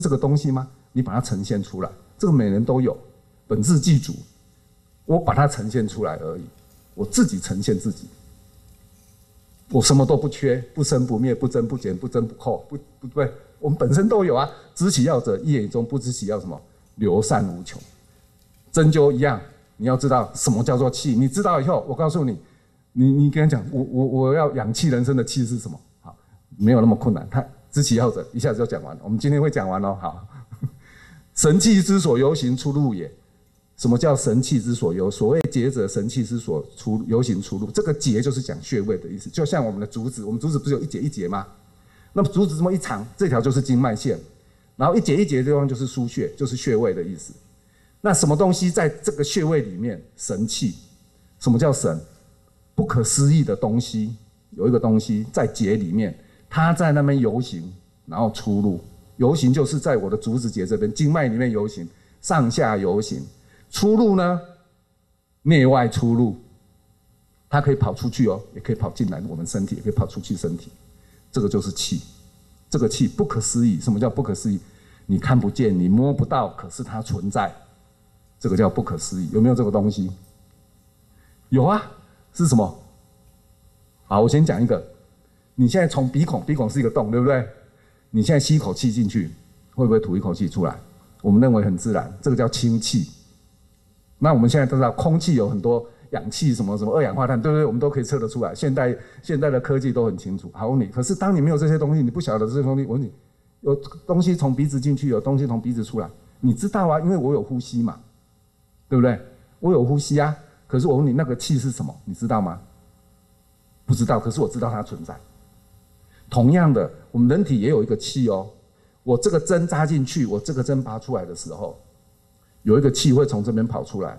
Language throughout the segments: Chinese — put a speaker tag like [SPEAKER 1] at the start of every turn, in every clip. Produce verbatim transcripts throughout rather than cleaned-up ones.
[SPEAKER 1] 这个东西吗？你把它呈现出来，这个每人都有，本自具足，我把它呈现出来而已，我自己呈现自己，我什么都不缺，不生不灭，不增不减，不增不扣，不不对，我们本身都有啊。知其要者，业已中；不知其要什么，流散无穷。针灸一样，你要知道什么叫做气，你知道以后，我告诉你，你你跟他讲，我我我要养气人生的气是什么？好，没有那么困难，他知其要者，一下子就讲完了。我们今天会讲完哦，好。神气之所游行出入也。什么叫神气之所游？所谓节者，神气之所出游行出入。这个节就是讲穴位的意思，就像我们的竹子，我们竹子不是有一节一节吗？那么竹子这么一长，这条就是经脉线，然后一节一节的地方就是腧穴，就是穴位的意思。那什么东西在这个穴位里面？神气。什么叫神？不可思议的东西，有一个东西在节里面，它在那边游行，然后出入。游行就是在我的竹子节这边经脉里面游行，上下游行。出入呢？内外出入，它可以跑出去哦，也可以跑进来我们身体，也可以跑出去身体。这个就是气，这个气不可思议。什么叫不可思议？你看不见，你摸不到，可是它存在，这个叫不可思议。有没有这个东西？有啊，是什么？好，我先讲一个。你现在从鼻孔，鼻孔是一个洞，对不对？你现在吸一口气进去，会不会吐一口气出来？我们认为很自然，这个叫氢气。那我们现在都知道，空气有很多氧气，什么什么二氧化碳，对不对？我们都可以测得出来。现代现代的科技都很清楚。好，我问你，可是当你没有这些东西，你不晓得这些东西，我问你，有东西从鼻子进去，有东西从鼻子出来，你知道啊？因为我有呼吸嘛，对不对？我有呼吸啊。可是我问你，那个气是什么？你知道吗？不知道。可是我知道它存在。同样的，我们人体也有一个气哦。我这个针扎进去，我这个针拔出来的时候，有一个气会从这边跑出来。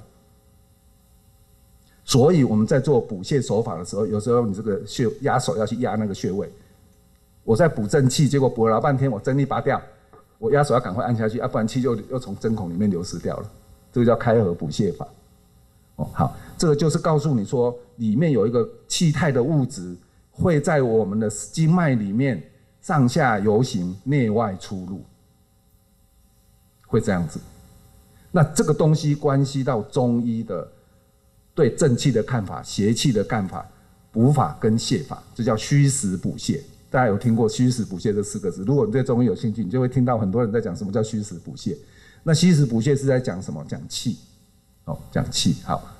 [SPEAKER 1] 所以我们在做补泻手法的时候，有时候你这个穴压手要去压那个穴位。我在补正气，结果补了老半天，我针一拔掉，我压手要赶快按下去，要、啊、不然气就又从针孔里面流失掉了。这个叫开合补泻法。哦，好，这个就是告诉你说，里面有一个气态的物质会在我们的经脉里面上下游行，内外出入，会这样子。那这个东西关系到中医的对正气的看法、邪气的看法、补法跟泻法，这叫虚实补泻。大家有听过虚实补泻这四个字？如果你对中医有兴趣，你就会听到很多人在讲什么叫虚实补泻。那虚实补泻是在讲什么？讲气，哦，讲气。好。